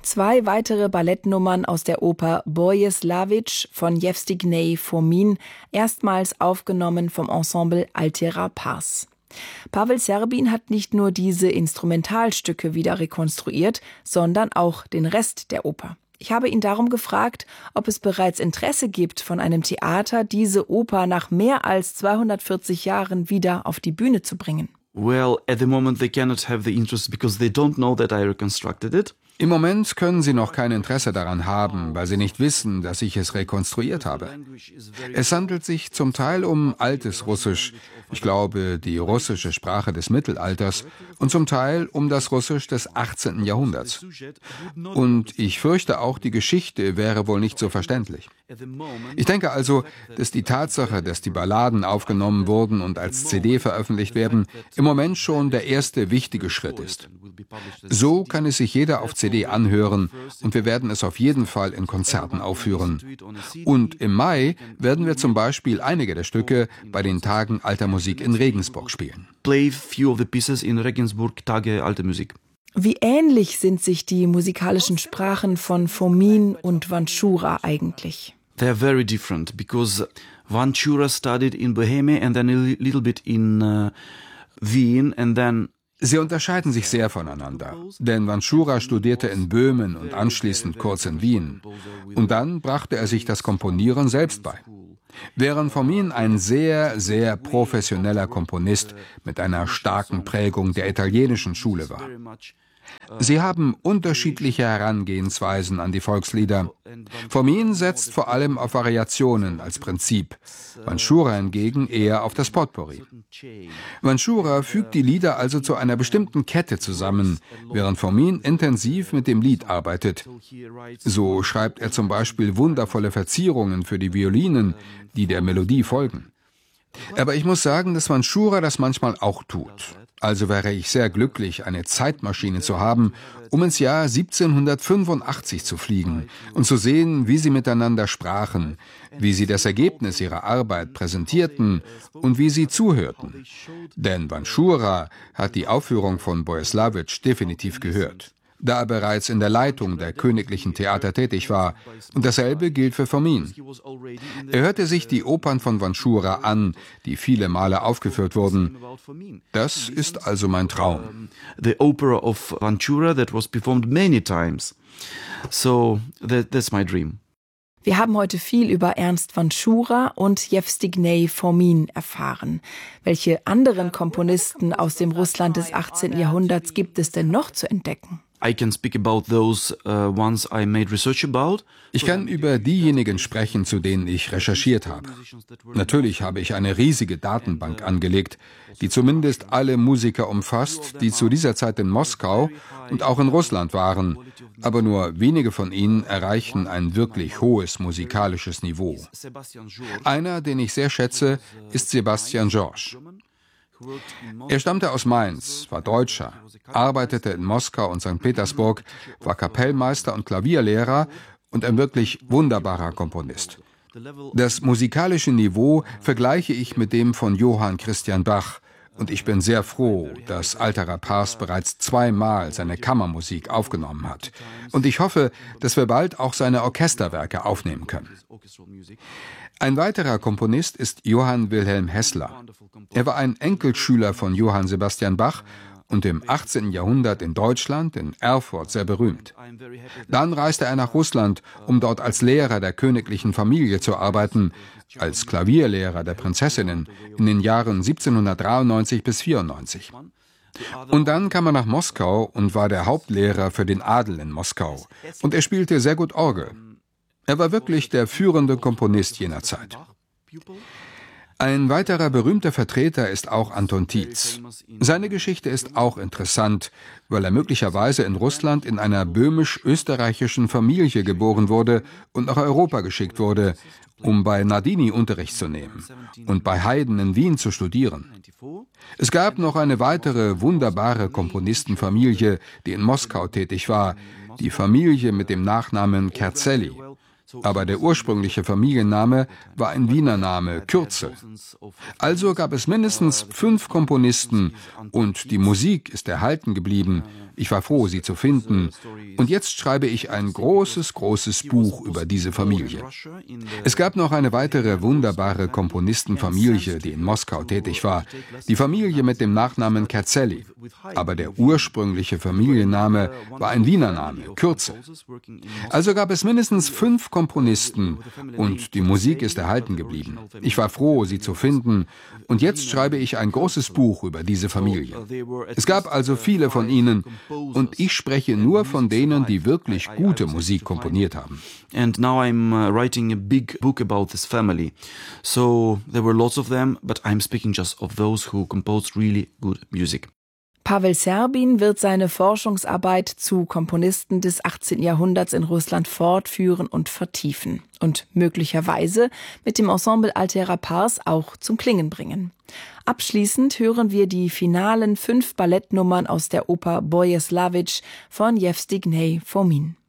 2 weitere Ballettnummern aus der Oper Boris-Lawitsch von Jewstignij Fomin, erstmals aufgenommen vom Ensemble Altera Pars. Pavel Serbin hat nicht nur diese Instrumentalstücke wieder rekonstruiert, sondern auch den Rest der Oper. Ich habe ihn darum gefragt, ob es bereits Interesse gibt, von einem Theater diese Oper nach mehr als 240 Jahren wieder auf die Bühne zu bringen. Well, at the moment they cannot have the interest because they don't know that I reconstructed it. Im Moment können sie noch kein Interesse daran haben, weil sie nicht wissen, dass ich es rekonstruiert habe. Es handelt sich zum Teil um altes Russisch, ich glaube die russische Sprache des Mittelalters, und zum Teil um das Russisch des 18. Jahrhunderts. Und ich fürchte auch, die Geschichte wäre wohl nicht so verständlich. Ich denke also, dass die Tatsache, dass die Balladen aufgenommen wurden und als CD veröffentlicht werden, im Moment schon der erste wichtige Schritt ist. So kann es sich jeder auf CD anhören und wir werden es auf jeden Fall in Konzerten aufführen. Und im Mai werden wir zum Beispiel einige der Stücke bei den Tagen Alter Musik in Regensburg spielen. Play few of the pieces in Regensburg, Tage Alte Musik. Wie ähnlich sind sich die musikalischen Sprachen von Fomin und Vanchura eigentlich? They're very different because Vanchura studied in Bohemia and then a little bit in Wien and then. Sie unterscheiden sich sehr voneinander, denn Vanchura studierte in Böhmen und anschließend kurz in Wien. Und dann brachte er sich das Komponieren selbst bei. Während Fomin ein sehr, sehr professioneller Komponist mit einer starken Prägung der italienischen Schule war. Sie haben unterschiedliche Herangehensweisen an die Volkslieder. Fomin setzt vor allem auf Variationen als Prinzip, Vanchura hingegen eher auf das Potpourri. Vanchura fügt die Lieder also zu einer bestimmten Kette zusammen, während Fomin intensiv mit dem Lied arbeitet. So schreibt er zum Beispiel wundervolle Verzierungen für die Violinen, die der Melodie folgen. Aber ich muss sagen, dass Vanchura das manchmal auch tut. Also wäre ich sehr glücklich, eine Zeitmaschine zu haben, um ins Jahr 1785 zu fliegen und zu sehen, wie sie miteinander sprachen, wie sie das Ergebnis ihrer Arbeit präsentierten und wie sie zuhörten. Denn Vanchura hat die Aufführung von Boris-Lawitsch definitiv gehört, da er bereits in der Leitung der Königlichen Theater tätig war. Und dasselbe gilt für Fomin. Er hörte sich die Opern von Vanchura an, die viele Male aufgeführt wurden. Das ist also mein Traum. The opera of Vanchura that was performed many times. So that's my dream. Wir haben heute viel über Ernst Vanchura und Jewstignij Fomin erfahren. Welche anderen Komponisten aus dem Russland des 18. Jahrhunderts gibt es denn noch zu entdecken? I can speak about those ones I made research about. Ich kann über diejenigen sprechen, zu denen ich recherchiert habe. Natürlich habe ich eine riesige Datenbank angelegt, die zumindest alle Musiker umfasst, die zu dieser Zeit in Moskau und auch in Russland waren, aber nur wenige von ihnen erreichen ein wirklich hohes musikalisches Niveau. Einer, den ich sehr schätze, ist Sebastian Georges. Er stammte aus Mainz, war Deutscher, arbeitete in Moskau und St. Petersburg, war Kapellmeister und Klavierlehrer und ein wirklich wunderbarer Komponist. Das musikalische Niveau vergleiche ich mit dem von Johann Christian Bach und ich bin sehr froh, dass Altera Pars bereits 2-mal seine Kammermusik aufgenommen hat. Und ich hoffe, dass wir bald auch seine Orchesterwerke aufnehmen können. Ein weiterer Komponist ist Johann Wilhelm Hessler. Er war ein Enkelschüler von Johann Sebastian Bach und im 18. Jahrhundert in Deutschland, in Erfurt, sehr berühmt. Dann reiste er nach Russland, um dort als Lehrer der königlichen Familie zu arbeiten, als Klavierlehrer der Prinzessinnen in den Jahren 1793 bis 1794. Und dann kam er nach Moskau und war der Hauptlehrer für den Adel in Moskau. Und er spielte sehr gut Orgel. Er war wirklich der führende Komponist jener Zeit. Ein weiterer berühmter Vertreter ist auch Anton Tietz. Seine Geschichte ist auch interessant, weil er möglicherweise in Russland in einer böhmisch-österreichischen Familie geboren wurde und nach Europa geschickt wurde, um bei Nardini Unterricht zu nehmen und bei Haydn in Wien zu studieren. Es gab noch eine weitere wunderbare Komponistenfamilie, die in Moskau tätig war, die Familie mit dem Nachnamen Kerzelli. aber der ursprüngliche Familienname war ein Wiener Name, Kürzel. Also gab es mindestens 5 Komponisten und die Musik ist erhalten geblieben. Ich war froh, sie zu finden. Und jetzt schreibe ich ein großes Buch über diese Familie. Es gab noch eine weitere wunderbare Komponistenfamilie, die in Moskau tätig war. Die Familie mit dem Nachnamen Kerzelli. Aber der ursprüngliche Familienname war ein Wiener Name, Kürzel. Also gab es mindestens 5 Komponisten und die Musik ist erhalten geblieben. Ich war froh, sie zu finden. Und jetzt schreibe ich ein großes Buch über diese Familie. Es gab also viele von ihnen und ich spreche nur von denen, die wirklich gute Musik komponiert haben. And now I'm writing a big book about this family. So there were lots of them, but I'm speaking just of those who composed really good music. Pavel Serbin wird seine Forschungsarbeit zu Komponisten des 18. Jahrhunderts in Russland fortführen und vertiefen und möglicherweise mit dem Ensemble Altera Pars auch zum Klingen bringen. Abschließend hören wir die finalen 5 Ballettnummern aus der Oper Boris Lawitsch von Jewstignej Fomin.